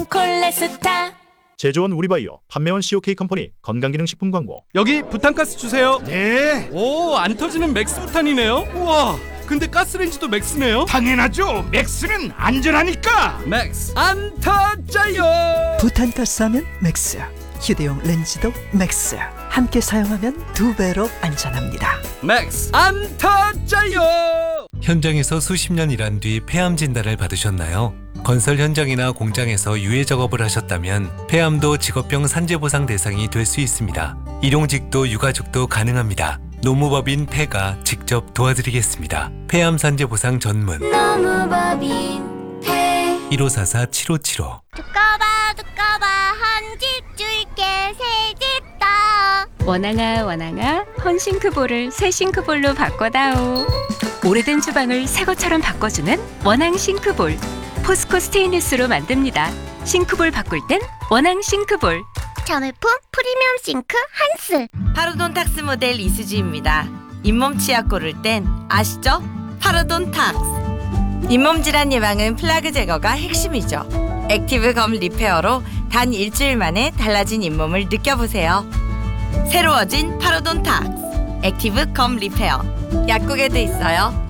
콜레스타. 제조원 우리바이오, 판매원 COK 컴퍼니 건강기능식품 광고. 여기 부탄가스 주세요. 네, 오, 안 터지는 맥스 부탄이네요. 우와, 근데 가스레인지도 맥스네요. 당연하죠. 맥스는 안전하니까. 맥스 안 터져요. 부탄가스 하면 맥스, 휴대용 렌즈도 맥스. 함께 사용하면 2배로 안전합니다. 맥스 안 터져요. 현장에서 수십 년 일한 뒤 폐암 진단을 받으셨나요? 건설 현장이나 공장에서 유해 작업을 하셨다면 폐암도 직업병 산재보상 대상이 될 수 있습니다. 일용직도 유가족도 가능합니다. 노무법인 폐가 직접 도와드리겠습니다. 폐암 산재보상 전문 노무법인 폐. 1544-7575. 두꺼봐 한 집 줄게 새 집 다. 원앙아 원앙아 헌싱크볼을 새 싱크볼로 바꿔다오. 오래된 주방을 새 것처럼 바꿔주는 원앙 싱크볼. 포스코 스테인리스로 만듭니다. 싱크볼 바꿀 땐 원앙 싱크볼. 자매품 프리미엄 싱크 한스. 파르돈탁스 모델 이수지입니다. 잇몸 치약 고를 땐 아시죠? 파르돈탁스. 잇몸 질환 예방은 플라그 제거가 핵심이죠. 액티브 검 리페어로 단 일주일 만에 달라진 잇몸을 느껴보세요. 새로워진 파르돈탁스 액티브 검 리페어. 약국에도 있어요.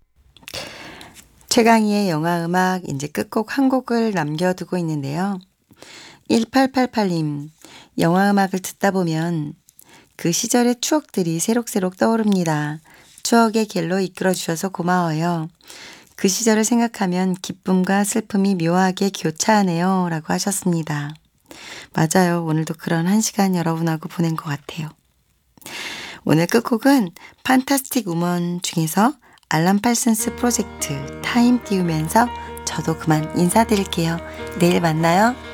최강희의 영화음악 이제 끝곡 한 곡을 남겨두고 있는데요. 1888님, 영화음악을 듣다 보면 그 시절의 추억들이 새록새록 떠오릅니다. 추억의 길로 이끌어주셔서 고마워요. 그 시절을 생각하면 기쁨과 슬픔이 묘하게 교차하네요 라고 하셨습니다. 맞아요. 오늘도 그런 한 시간 여러분하고 보낸 것 같아요. 오늘 끝곡은 판타스틱 우먼 중에서 알람 팔슨스 프로젝트 타임 띄우면서 저도 그만 인사드릴게요. 내일 만나요.